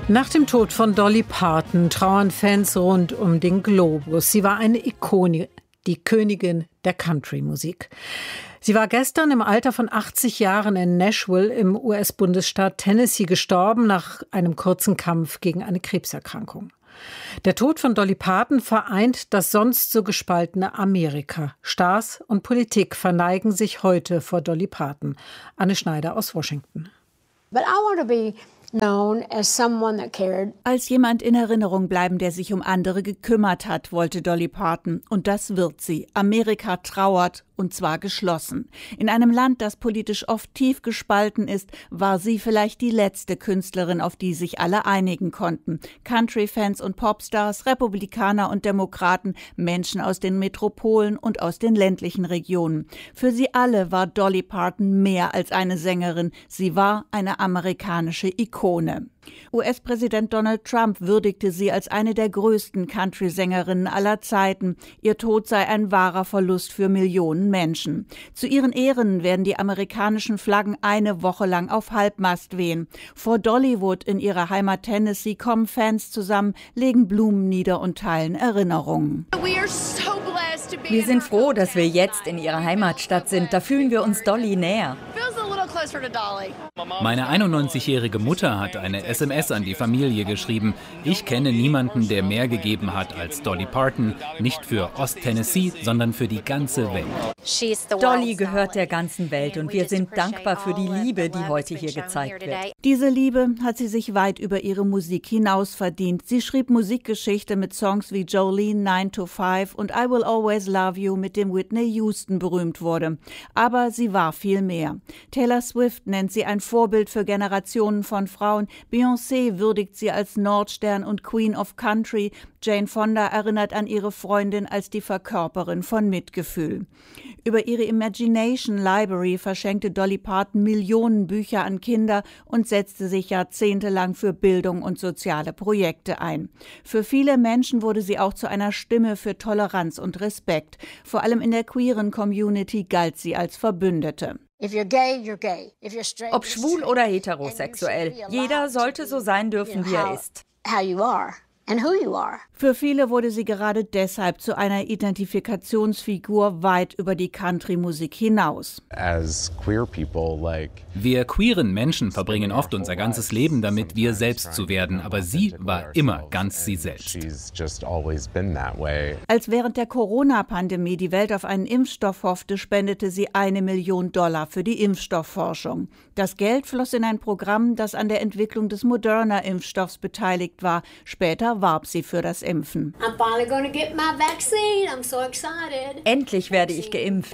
Nach dem Tod von Dolly Parton trauern Fans rund um den Globus. Sie war eine Ikone, die Königin der Country-Musik. Sie war gestern im Alter von 80 Jahren in Nashville im US-Bundesstaat Tennessee gestorben nach einem kurzen Kampf gegen eine Krebserkrankung. Der Tod von Dolly Parton vereint das sonst so gespaltene Amerika. Stars und Politik verneigen sich heute vor Dolly Parton. Anne Schneider aus Washington. But I want to be known as someone that cared. Als jemand in Erinnerung bleiben, der sich um andere gekümmert hat, wollte Dolly Parton. Und das wird sie. Amerika trauert, und zwar geschlossen. In einem Land, das politisch oft tief gespalten ist, war sie vielleicht die letzte Künstlerin, auf die sich alle einigen konnten. Country-Fans und Popstars, Republikaner und Demokraten, Menschen aus den Metropolen und aus den ländlichen Regionen. Für sie alle war Dolly Parton mehr als eine Sängerin. Sie war eine amerikanische Ikone. US-Präsident Donald Trump würdigte sie als eine der größten Country-Sängerinnen aller Zeiten. Ihr Tod sei ein wahrer Verlust für Millionen Menschen. Zu ihren Ehren werden die amerikanischen Flaggen eine Woche lang auf Halbmast wehen. Vor Dollywood in ihrer Heimat Tennessee kommen Fans zusammen, legen Blumen nieder und teilen Erinnerungen. Wir sind froh, dass wir jetzt in ihrer Heimatstadt sind. Da fühlen wir uns Dolly näher. Meine 91-jährige Mutter hat eine SMS an die Familie geschrieben. Ich kenne niemanden, der mehr gegeben hat als Dolly Parton. Nicht für Ost-Tennessee, sondern für die ganze Welt. Dolly gehört der ganzen Welt und wir sind dankbar für die Liebe, die heute hier gezeigt wird. Diese Liebe hat sie sich weit über ihre Musik hinaus verdient. Sie schrieb Musikgeschichte mit Songs wie Jolene 9 to 5 und I Will Always Love You, mit dem Whitney Houston berühmt wurde. Aber sie war viel mehr. Taylor Swift nennt sie ein Vorbild für Generationen von Frauen. Beyoncé würdigt sie als Nordstern und Queen of Country. Jane Fonda erinnert an ihre Freundin als die Verkörperin von Mitgefühl. Über ihre Imagination Library verschenkte Dolly Parton Millionen Bücher an Kinder und setzte sich jahrzehntelang für Bildung und soziale Projekte ein. Für viele Menschen wurde sie auch zu einer Stimme für Toleranz und Respekt. Vor allem in der queeren Community galt sie als Verbündete. Ob schwul oder heterosexuell, jeder sollte so sein dürfen, wie er ist. Für viele wurde sie gerade deshalb zu einer Identifikationsfigur weit über die Country-Musik hinaus. Wir queeren Menschen verbringen oft unser ganzes Leben damit, wir selbst zu werden, aber sie war immer ganz sie selbst. Als während der Corona-Pandemie die Welt auf einen Impfstoff hoffte, spendete sie $1 Million für die Impfstoffforschung. Das Geld floss in ein Programm, das an der Entwicklung des Moderna-Impfstoffs beteiligt war. Später warb sie für das Impfen. Endlich werde ich geimpft.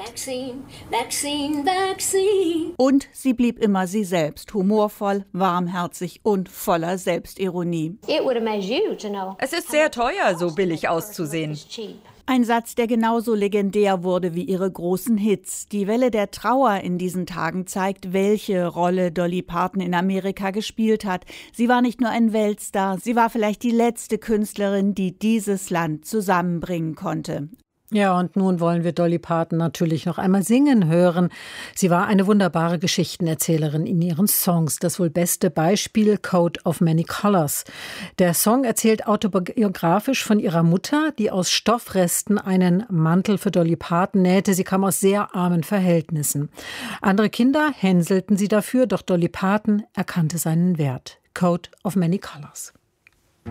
Und sie blieb immer sie selbst, humorvoll, warmherzig und voller Selbstironie. Es ist sehr teuer, so billig auszusehen. Ein Satz, der genauso legendär wurde wie ihre großen Hits. Die Welle der Trauer in diesen Tagen zeigt, welche Rolle Dolly Parton in Amerika gespielt hat. Sie war nicht nur ein Weltstar, sie war vielleicht die letzte Künstlerin, die dieses Land zusammenbringen konnte. Ja, und nun wollen wir Dolly Parton natürlich noch einmal singen hören. Sie war eine wunderbare Geschichtenerzählerin in ihren Songs. Das wohl beste Beispiel, Coat of Many Colors. Der Song erzählt autobiografisch von ihrer Mutter, die aus Stoffresten einen Mantel für Dolly Parton nähte. Sie kam aus sehr armen Verhältnissen. Andere Kinder hänselten sie dafür, doch Dolly Parton erkannte seinen Wert. Coat of Many Colors.